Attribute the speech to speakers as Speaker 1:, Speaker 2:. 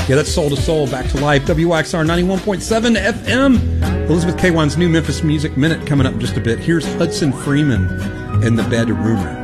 Speaker 1: Yeah, that's Soul to Soul, Back to Life, WYXR 91.7 FM. Elizabeth K1's new Memphis Music Minute coming up in just a bit. Here's Hudson Freeman and the Bed Rumor.